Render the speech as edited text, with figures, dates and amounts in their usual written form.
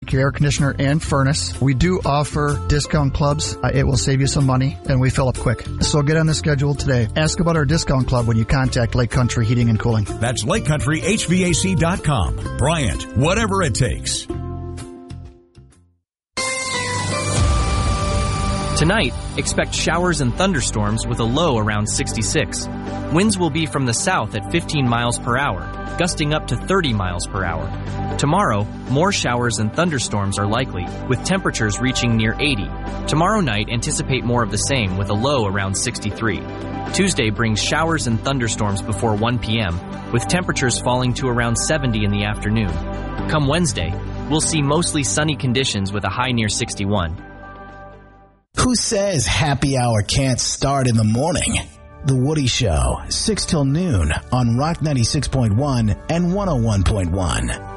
your air conditioner and furnace. We do offer discount clubs. It will save you some money, and we fill up quick. So get on the schedule today. Ask about our discount club when you contact Lake Country Heating and Cooling. That's LakeCountryHVAC.com. Bryant, whatever it takes. Tonight, expect showers and thunderstorms with a low around 66. Winds will be from the south at 15 miles per hour, gusting up to 30 miles per hour. Tomorrow, more showers and thunderstorms are likely, with temperatures reaching near 80. Tomorrow night, anticipate more of the same with a low around 63. Tuesday brings showers and thunderstorms before 1 p.m., with temperatures falling to around 70 in the afternoon. Come Wednesday, we'll see mostly sunny conditions with a high near 61. Who says happy hour can't start in the morning? The Woody Show, 6 till noon on Rock 96.1 and 101.1.